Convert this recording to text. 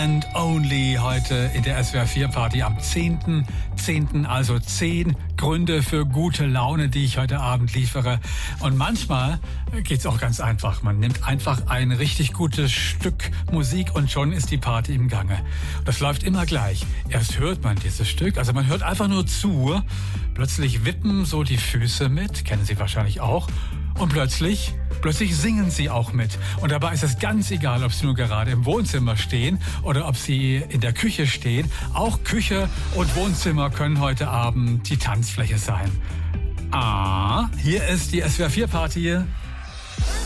And Only heute in der SWR 4 Party am 10.10., also 10 Gründe für gute Laune, die ich heute Abend liefere. Und manchmal geht's auch ganz einfach. Man nimmt einfach ein richtig gutes Stück Musik und schon ist die Party im Gange. Das läuft immer gleich. Erst hört man dieses Stück, also man hört einfach nur zu. Plötzlich wippen so die Füße mit, kennen Sie wahrscheinlich auch. Und plötzlich singen Sie auch mit. Und dabei ist es ganz egal, ob Sie nur gerade im Wohnzimmer stehen oder ob Sie in der Küche stehen. Auch Küche und Wohnzimmer können heute Abend die Tanzfläche sein. Hier ist die SWR 4 Party.